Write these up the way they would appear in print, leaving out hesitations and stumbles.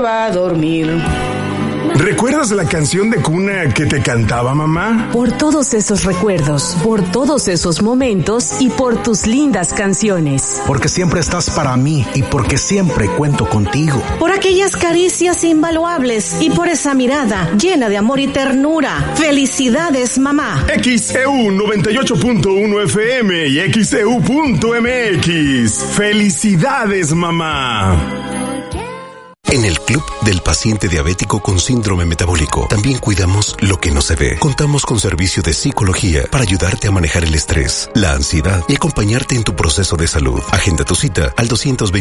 Va a dormir. ¿Recuerdas la canción de cuna que te cantaba mamá? Por todos esos recuerdos, por todos esos momentos y por tus lindas canciones. Porque siempre estás para mí y porque siempre cuento contigo. Por aquellas caricias invaluables y por esa mirada llena de amor y ternura. ¡Felicidades, mamá! XEU 98.1 FM y XEU.mx. ¡Felicidades, mamá! En el Club del Paciente Diabético con Síndrome Metabólico también cuidamos lo que no se ve. Contamos con servicio de psicología para ayudarte a manejar el estrés, la ansiedad y acompañarte en tu proceso de salud. Agenda tu cita al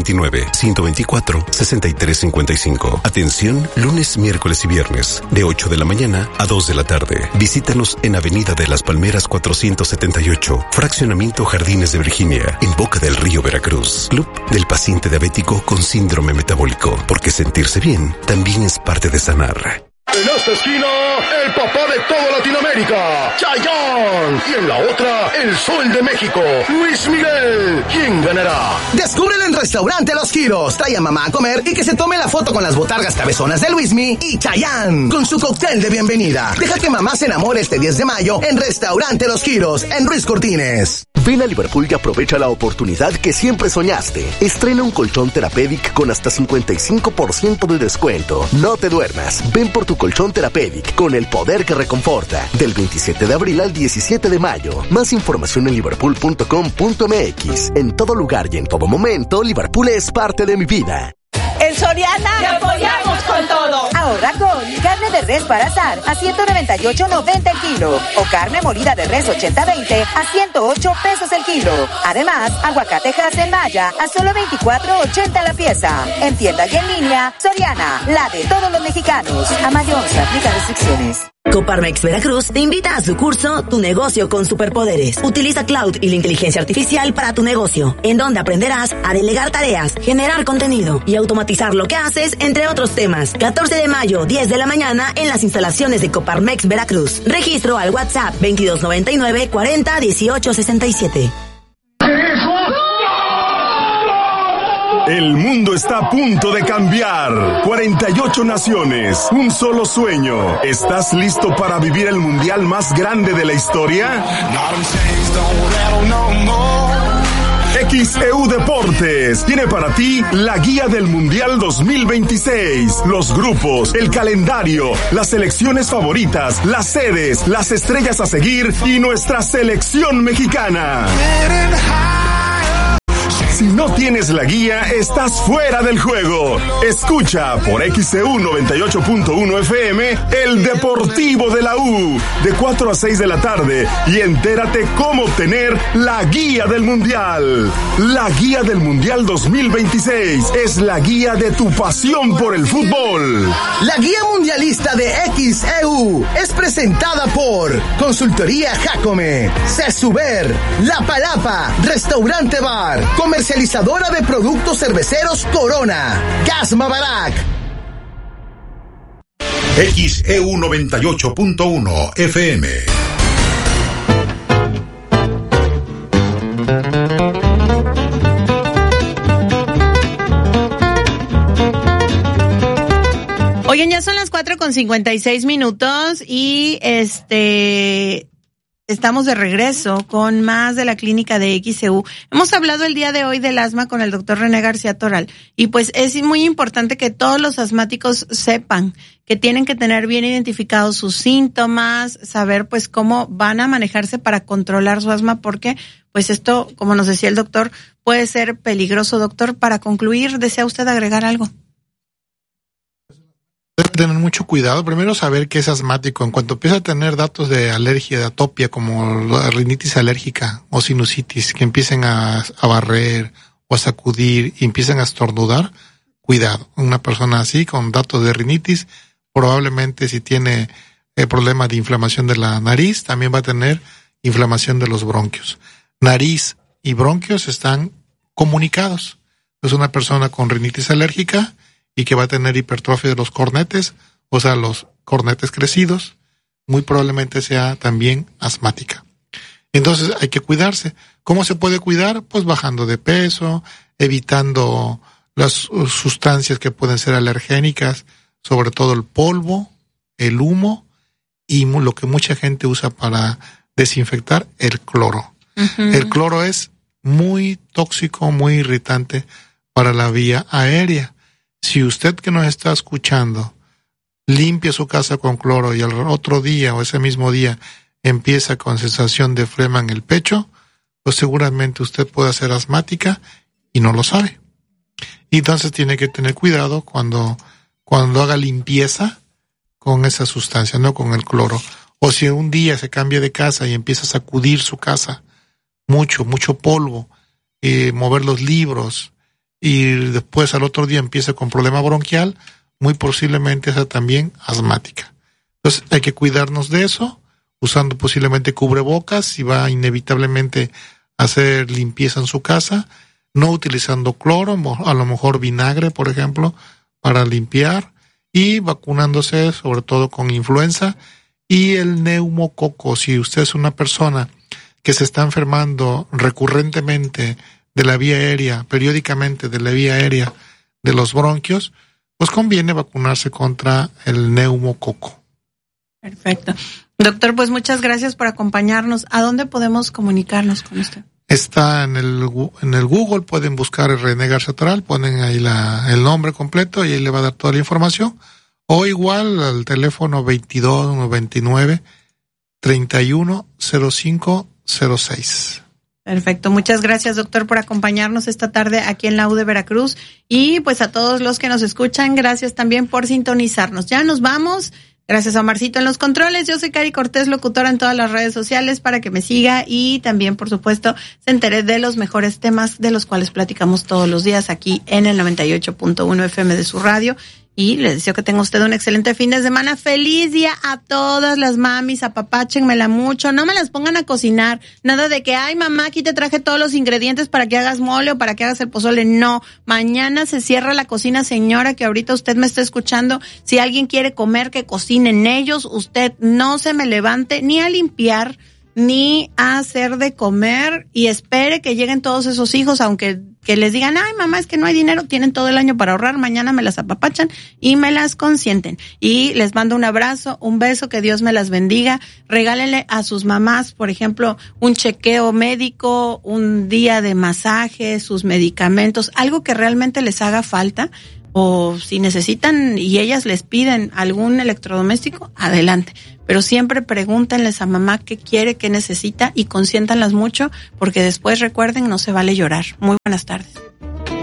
229-124-6355. Atención lunes, miércoles y viernes de 8 de la mañana a 2 de la tarde. Visítanos en Avenida de las Palmeras 478, Fraccionamiento Jardines de Virginia, en Boca del Río, Veracruz. Club del Paciente Diabético con Síndrome Metabólico, porque sentirse bien también es parte de sanar. En esta esquina, el papá de toda Latinoamérica, Chayanne. Y en la otra, el Sol de México, Luis Miguel. ¿Quién ganará? Descúbrelo en Restaurante Los Giros. Trae a mamá a comer y que se tome la foto con las botargas cabezonas de Luismi y Chayanne con su cóctel de bienvenida. Deja que mamá se enamore este 10 de mayo en Restaurante Los Giros, en Ruiz Cortines. Ven a Liverpool y aprovecha la oportunidad que siempre soñaste. Estrena un colchón Therapeutic con hasta 55% de descuento. No te duermas. Ven por tu colchón Therapeutic con el poder que reconforta. Del 27 de abril al 17 de mayo. Más información en liverpool.com.mx. En todo lugar y en todo momento, Liverpool es parte de mi vida. En Soriana ¡te apoyamos con todo! Ahorra con carne de res para asar a $198.90 el kilo o carne molida de res 80-20 a $108 el kilo. Además, aguacate Hass Maya a solo $24.80 la pieza. En tienda y en línea, Soriana, la de todos los mexicanos. A mayor se aplican restricciones. Coparmex Veracruz te invita a su curso Tu Negocio con Superpoderes. Utiliza Cloud y la inteligencia artificial para tu negocio, en donde aprenderás a delegar tareas, generar contenido y automatizar lo que haces, entre otros temas. 14 de mayo, 10 de la mañana, en las instalaciones de Coparmex Veracruz. Registro al WhatsApp 2299 40 18 67. El mundo está a punto de cambiar. 48 naciones, un solo sueño. ¿Estás listo para vivir el mundial más grande de la historia? XEU Deportes tiene para ti la guía del Mundial 2026, los grupos, el calendario, las selecciones favoritas, las sedes, las estrellas a seguir y nuestra selección mexicana. Si no tienes la guía, estás fuera del juego. Escucha por XEU 98.1 FM el Deportivo de la U de 4 a 6 de la tarde y entérate cómo obtener la guía del Mundial. La guía del Mundial 2026 es la guía de tu pasión por el fútbol. La guía mundialista de XEU es presentada por Consultoría Jacome, Cesuber, La Palapa, Restaurante Bar, Comercializadora de productos cerveceros Corona, Gasma Barak. XEU 98.1 FM. Oigan, ya son las 4:56 y estamos de regreso con más de la clínica de XEU. Hemos hablado el día de hoy del asma con el doctor René García Toral y pues es muy importante que todos los asmáticos sepan que tienen que tener bien identificados sus síntomas, saber pues cómo van a manejarse para controlar su asma, porque pues esto, como nos decía el doctor, puede ser peligroso. Doctor, para concluir, ¿desea usted agregar algo? Debe tener mucho cuidado. Primero, saber que es asmático. En cuanto empieza a tener datos de alergia, de atopia, como la rinitis alérgica o sinusitis, que empiecen a barrer o a sacudir y empiezan a estornudar, cuidado. Una persona así, con datos de rinitis, probablemente si tiene el problema de inflamación de la nariz, también va a tener inflamación de los bronquios. Nariz y bronquios están comunicados. Es una persona con rinitis alérgica y que va a tener hipertrofia de los cornetes, o sea, los cornetes crecidos, muy probablemente sea también asmática. Entonces hay que cuidarse. ¿Cómo se puede cuidar? Pues bajando de peso, evitando las sustancias que pueden ser alergénicas, sobre todo el polvo, el humo y lo que mucha gente usa para desinfectar, el cloro. Uh-huh. El cloro es muy tóxico, muy irritante para la vía aérea. Si usted que nos está escuchando limpia su casa con cloro y al otro día o ese mismo día empieza con sensación de flema en el pecho, pues seguramente usted puede ser asmática y no lo sabe. Y entonces tiene que tener cuidado cuando haga limpieza con esa sustancia, no con el cloro. O si un día se cambia de casa y empieza a sacudir su casa, mucho polvo, mover los libros, y después al otro día empieza con problema bronquial, muy posiblemente sea también asmática. Entonces hay que cuidarnos de eso, usando posiblemente cubrebocas si va inevitablemente a hacer limpieza en su casa, no utilizando cloro, a lo mejor vinagre, por ejemplo, para limpiar, y vacunándose sobre todo con influenza y el neumococo. Si usted es una persona que se está enfermando recurrentemente de la vía aérea, periódicamente de la vía aérea de los bronquios, pues conviene vacunarse contra el neumococo. Perfecto. Doctor, pues muchas gracias por acompañarnos. ¿A dónde podemos comunicarnos con usted? Está en el Google, pueden buscar René García Toral, ponen ahí el nombre completo y ahí le va a dar toda la información. O igual al teléfono 2299-310506. Perfecto, muchas gracias, doctor, por acompañarnos esta tarde aquí en la U de Veracruz. Y pues a todos los que nos escuchan, gracias también por sintonizarnos. Ya nos vamos. Gracias a Omarcito en los controles. Yo soy Cari Cortés, locutora en todas las redes sociales, para que me siga y también, por supuesto, se entere de los mejores temas de los cuales platicamos todos los días aquí en el 98.1 FM de su radio. Y les deseo que tenga usted un excelente fin de semana. Feliz día a todas las mamis, apapáchenmela mucho. No me las pongan a cocinar. Nada de que, ay mamá, aquí te traje todos los ingredientes para que hagas mole o para que hagas el pozole. No, mañana se cierra la cocina, señora, que ahorita usted me está escuchando. Si alguien quiere comer, que cocinen ellos. Usted no se me levante ni a limpiar, ni a hacer de comer, y espere que lleguen todos esos hijos, aunque que les digan, ay mamá, es que no hay dinero, tienen todo el año para ahorrar, mañana me las apapachan y me las consienten. Y les mando un abrazo, un beso, que Dios me las bendiga. Regálenle a sus mamás, por ejemplo, un chequeo médico, un día de masaje, sus medicamentos, algo que realmente les haga falta. O si necesitan y ellas les piden algún electrodoméstico, adelante. Pero siempre pregúntenles a mamá qué quiere, qué necesita, y consiéntanlas mucho, porque después, recuerden, no se vale llorar. Muy buenas tardes.